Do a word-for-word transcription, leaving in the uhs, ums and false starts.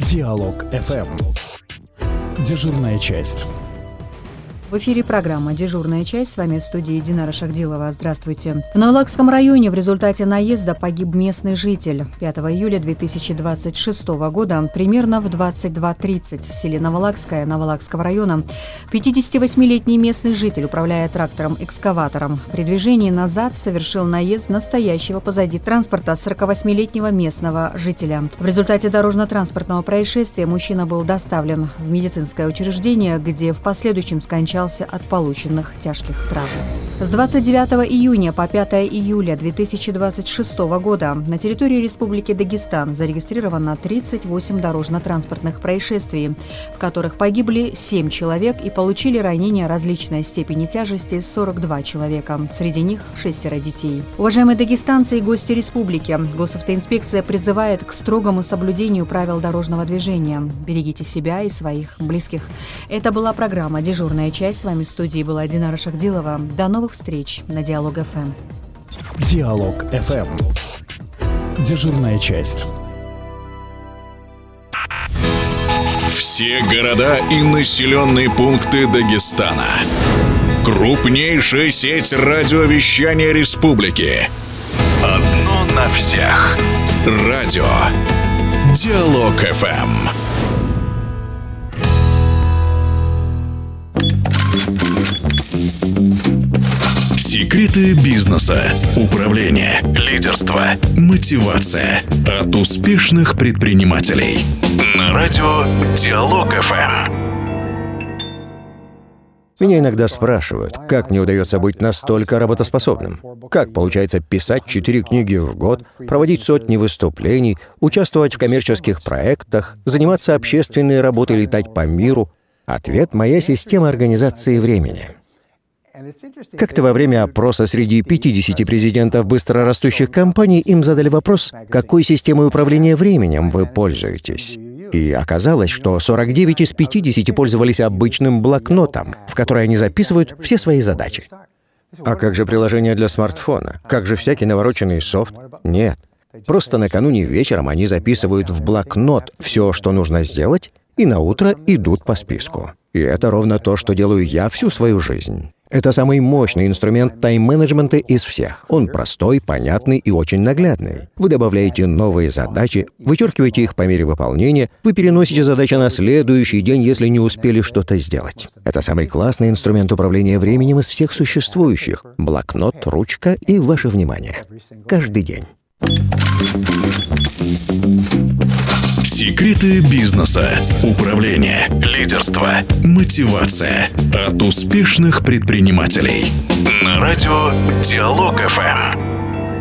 Диалог эф эм. Дежурная часть. В эфире программа «Дежурная часть». С вами в студии Динара Шахдилова. Здравствуйте. В Новолакском районе в результате наезда погиб местный житель. пятого июля две тысячи двадцать шестого года примерно в двадцать два тридцать в селе Новолакское Новолакского района пятидесятивосьмилетний местный житель, управляя трактором-экскаватором, при движении назад совершил наезд настоящего позади транспорта сорокавосьмилетнего местного жителя. В результате дорожно-транспортного происшествия мужчина был доставлен в медицинское учреждение, где в последующем скончался от полученных тяжких травм. С двадцать девятого июня по пятое июля две тысячи двадцать шестого года на территории Республики Дагестан зарегистрировано тридцать восемь дорожно-транспортных происшествий, в которых погибли семь человек и получили ранения различной степени тяжести сорок два человека, среди них шестеро детей. Уважаемые дагестанцы и гости республики, госавтоинспекция призывает к строгому соблюдению правил дорожного движения. Берегите себя и своих близких. Это была программа «Дежурная часть». С вами в студии была Динара Шахдилова. До новых встреч на Диалог эф эм. Диалог эф эм. Дежурная часть. Все города и населенные пункты Дагестана. Крупнейшая сеть радиовещания республики. Одно на всех. Радио Диалог эф эм. Секреты бизнеса, управления, лидерства, мотивация от успешных предпринимателей. На радио Диалог эф эм. Меня иногда спрашивают, как мне удается быть настолько работоспособным? Как получается писать четыре книги в год, проводить сотни выступлений, участвовать в коммерческих проектах, заниматься общественной работой, летать по миру? Ответ — моя система организации времени. Как-то во время опроса среди пятидесяти президентов быстрорастущих компаний им задали вопрос, какой системой управления временем вы пользуетесь. И оказалось, что сорок девять из пятидесяти пользовались обычным блокнотом, в который они записывают все свои задачи. А как же приложение для смартфона? Как же всякий навороченный софт? Нет. Просто накануне вечером они записывают в блокнот все, что нужно сделать, и на утро идут по списку. И это ровно то, что делаю я всю свою жизнь. Это самый мощный инструмент тайм-менеджмента из всех. Он простой, понятный и очень наглядный. Вы добавляете новые задачи, вычеркиваете их по мере выполнения, вы переносите задачи на следующий день, если не успели что-то сделать. Это самый классный инструмент управления временем из всех существующих. Блокнот, ручка и ваше внимание. Каждый день. Секреты бизнеса, управления, лидерства, мотивация от успешных предпринимателей. На радио Диалог эф эм.